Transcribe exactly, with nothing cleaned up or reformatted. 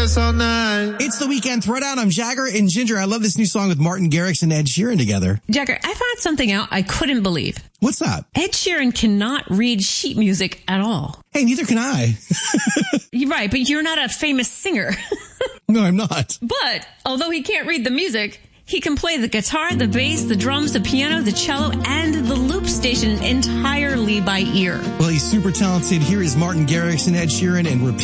dance all night. It's the weekend throwdown. I'm Jagger and Ginger. I love this new song with Martin Garrix and Ed Sheeran together. Jagger, I found something out I couldn't believe. What's that? Ed Sheeran cannot read sheet music at all. Hey, neither can I. You're right, but you're not a famous singer. No, I'm not. But although he can't read the music, he can play the guitar, the bass, the drums, the piano, the cello, and the loop station entirely by ear. Well, he's super talented. Here is Martin Garrix and Ed Sheeran and Repeat.